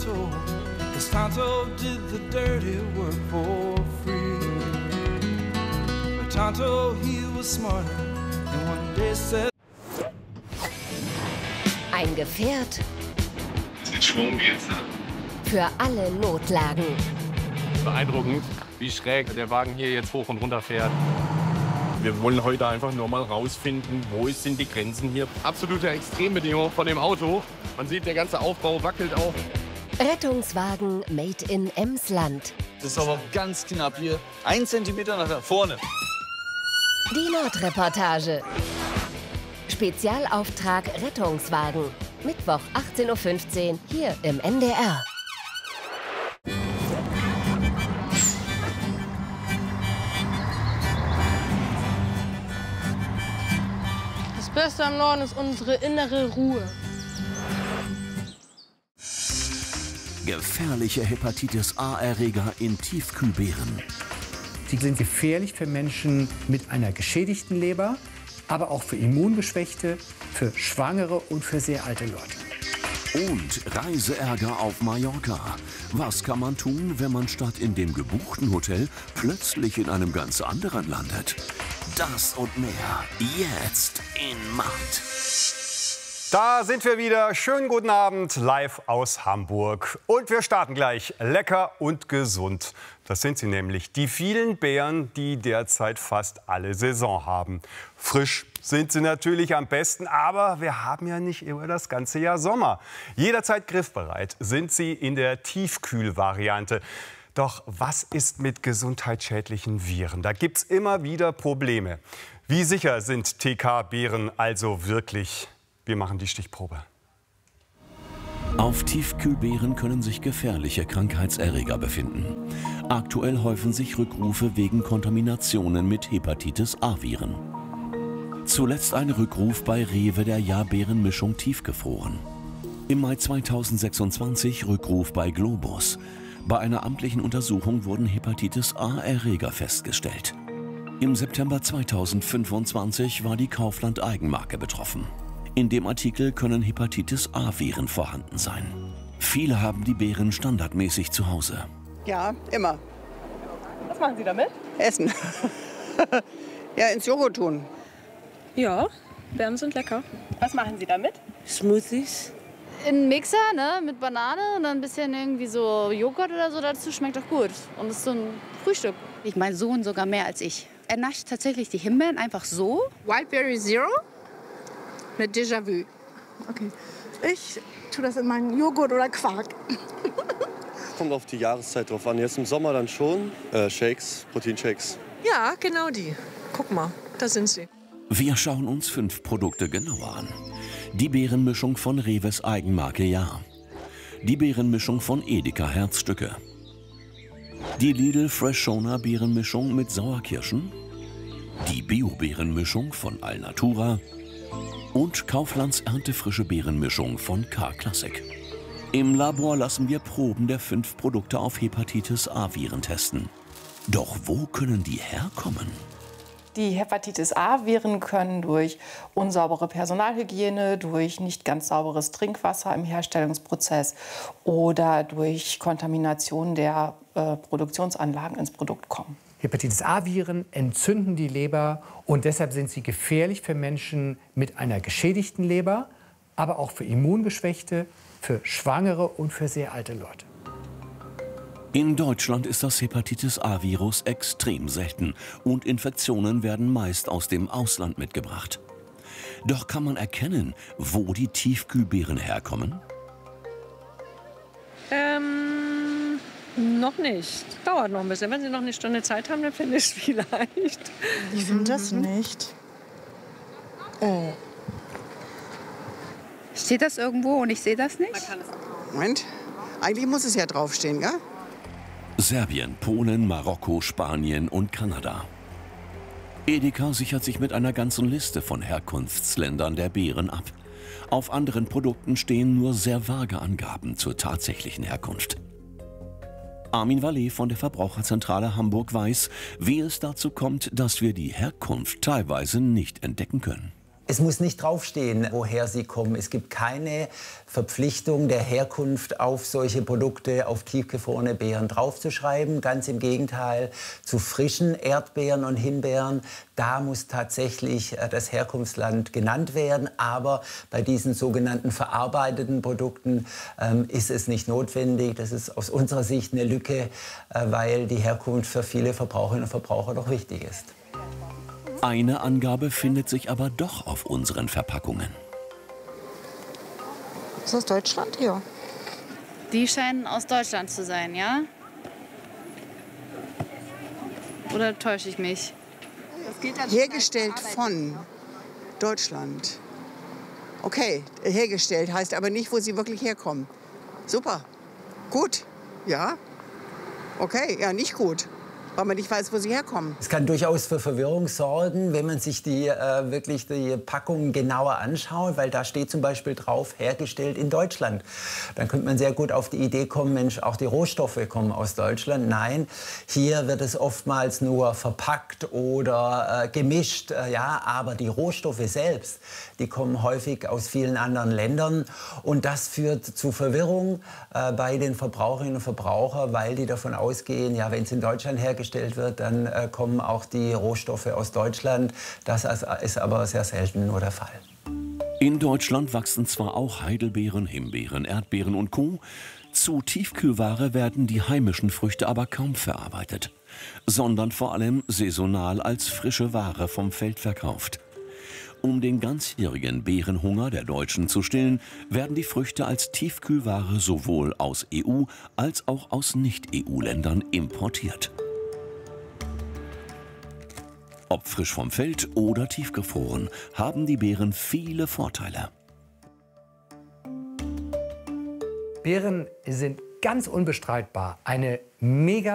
Tonto, 'cause Tonto did the dirty work for free. But Tonto, he was smarter, and one day said... Ein Gefährt Den Schwung geht's. für alle Notlagen. Beeindruckend, wie schräg der Wagen hier jetzt hoch und runter fährt. Wir wollen heute einfach nur mal rausfinden, wo sind die Grenzen hier. Absolute Extrembedingungen von dem Auto. Man sieht, der ganze Aufbau wackelt auch. Rettungswagen made in Emsland. Das ist aber ganz knapp hier. 1 Zentimeter nach vorne. Die Nordreportage. Spezialauftrag Rettungswagen. Mittwoch 18:15 Uhr hier im NDR. Das Beste am Norden ist unsere innere Ruhe. Gefährliche Hepatitis-A-Erreger in Tiefkühlbeeren. Sie sind gefährlich für Menschen mit einer geschädigten Leber, aber auch für Immungeschwächte, für Schwangere und für sehr alte Leute. Und Reiseärger auf Mallorca. Was kann man tun, wenn man statt in dem gebuchten Hotel plötzlich in einem ganz anderen landet? Das und mehr jetzt in Macht. Da sind wir wieder. Schönen guten Abend, live aus Hamburg. Und wir starten gleich. Lecker und gesund. Das sind sie nämlich. Die vielen Beeren, die derzeit fast alle Saison haben. Frisch sind sie natürlich am besten, aber wir haben ja nicht immer das ganze Jahr Sommer. Jederzeit griffbereit sind sie in der Tiefkühlvariante. Doch was ist mit gesundheitsschädlichen Viren? Da gibt's immer wieder Probleme. Wie sicher sind TK-Beeren also wirklich? Wir machen die Stichprobe. Auf Tiefkühlbeeren können sich gefährliche Krankheitserreger befinden. Aktuell häufen sich Rückrufe wegen Kontaminationen mit Hepatitis-A-Viren. Zuletzt ein Rückruf bei Rewe der Jahrbeerenmischung tiefgefroren. Im Mai 2026 Rückruf bei Globus. Bei einer amtlichen Untersuchung wurden Hepatitis-A-Erreger festgestellt. Im September 2025 war die Kaufland-Eigenmarke betroffen. In dem Artikel können Hepatitis-A-Viren vorhanden sein. Viele haben die Beeren standardmäßig zu Hause. Ja, immer. Was machen Sie damit? Essen. Ja, ins Joghurt tun. Ja, Beeren sind lecker. Was machen Sie damit? Smoothies. In einen Mixer, ne, mit Banane und dann ein bisschen irgendwie so Joghurt oder so dazu, schmeckt doch gut. Und das ist so ein Frühstück. Mein Sohn sogar mehr als ich. Er nascht tatsächlich die Himbeeren einfach so. Wildberry Zero mit Déjà-vu. Okay. Ich tue das in meinen Joghurt oder Quark. Kommt auf die Jahreszeit drauf an. Jetzt im Sommer dann schon. Shakes, Proteinshakes. Ja, genau die. Guck mal, da sind sie. Wir schauen uns 5 Produkte genauer an. Die Beerenmischung von Rewes Eigenmarke Ja. Die Beerenmischung von Edeka Herzstücke. Die Lidl Freshona Beerenmischung mit Sauerkirschen. Die Bio-Beerenmischung von Alnatura. Und Kauflands Erntefrische Beerenmischung von K-Classic. Im Labor lassen wir Proben der 5 Produkte auf Hepatitis-A-Viren testen. Doch wo können die herkommen? Die Hepatitis-A-Viren können durch unsaubere Personalhygiene, durch nicht ganz sauberes Trinkwasser im Herstellungsprozess oder durch Kontamination der Produktionsanlagen ins Produkt kommen. Hepatitis-A-Viren entzünden die Leber und deshalb sind sie gefährlich für Menschen mit einer geschädigten Leber, aber auch für Immungeschwächte, für Schwangere und für sehr alte Leute. In Deutschland ist das Hepatitis-A-Virus extrem selten und Infektionen werden meist aus dem Ausland mitgebracht. Doch kann man erkennen, wo die Tiefkühlbeeren herkommen? Noch nicht. Dauert noch ein bisschen. Wenn Sie noch eine Stunde Zeit haben, dann finde ich es vielleicht. Ich finde das nicht. Steht das irgendwo und ich sehe das nicht? Moment, eigentlich muss es ja draufstehen, gell? Serbien, Polen, Marokko, Spanien und Kanada. Edeka sichert sich mit einer ganzen Liste von Herkunftsländern der Beeren ab. Auf anderen Produkten stehen nur sehr vage Angaben zur tatsächlichen Herkunft. Armin Wallet von der Verbraucherzentrale Hamburg weiß, wie es dazu kommt, dass wir die Herkunft teilweise nicht entdecken können. Es muss nicht draufstehen, woher sie kommen. Es gibt keine Verpflichtung der Herkunft auf solche Produkte, auf tiefgefrorene Beeren draufzuschreiben. Ganz im Gegenteil, zu frischen Erdbeeren und Himbeeren, da muss tatsächlich das Herkunftsland genannt werden. Aber bei diesen sogenannten verarbeiteten Produkten ist es nicht notwendig. Das ist aus unserer Sicht eine Lücke, weil die Herkunft für viele Verbraucherinnen und Verbraucher doch wichtig ist. Eine Angabe findet sich aber doch auf unseren Verpackungen. Ist das Deutschland? Ja. Die scheinen aus Deutschland zu sein, ja? Oder täusche ich mich? Hergestellt von Deutschland. Okay, hergestellt heißt aber nicht, wo sie wirklich herkommen. Super, gut, ja. Okay, ja, nicht gut, weil man nicht weiß, wo sie herkommen. Es kann durchaus für Verwirrung sorgen, wenn man sich wirklich die Packungen genauer anschaut, weil da steht zum Beispiel drauf, hergestellt in Deutschland. Dann könnte man sehr gut auf die Idee kommen, Mensch, auch die Rohstoffe kommen aus Deutschland. Nein, hier wird es oftmals nur verpackt oder gemischt, ja, aber die Rohstoffe selbst, die kommen häufig aus vielen anderen Ländern und das führt zu Verwirrung bei den Verbraucherinnen und Verbrauchern, weil die davon ausgehen, ja, wenn es in Deutschland hergestellt wird, dann kommen auch die Rohstoffe aus Deutschland. Das ist aber sehr selten nur der Fall. In Deutschland wachsen zwar auch Heidelbeeren, Himbeeren, Erdbeeren und Co. Zu Tiefkühlware werden die heimischen Früchte aber kaum verarbeitet, sondern vor allem saisonal als frische Ware vom Feld verkauft. Um den ganzjährigen Beerenhunger der Deutschen zu stillen, werden die Früchte als Tiefkühlware sowohl aus EU- als auch aus Nicht-EU-Ländern importiert. Ob frisch vom Feld oder tiefgefroren, haben die Beeren viele Vorteile. Beeren sind ganz unbestreitbar eine mega